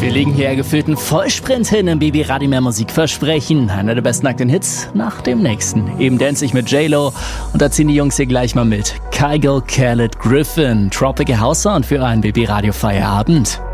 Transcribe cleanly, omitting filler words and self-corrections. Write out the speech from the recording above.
Wir legen hier gefühlten Vollsprint hin im Baby Radio Mehr Musik versprechen. Einer der besten nackten Hits nach dem nächsten. Eben Dance ich mit J-Lo und da ziehen die Jungs hier gleich mal mit. Kygo, Khaled, Griffin, Tropical House Sound für einen Baby Radio Feierabend.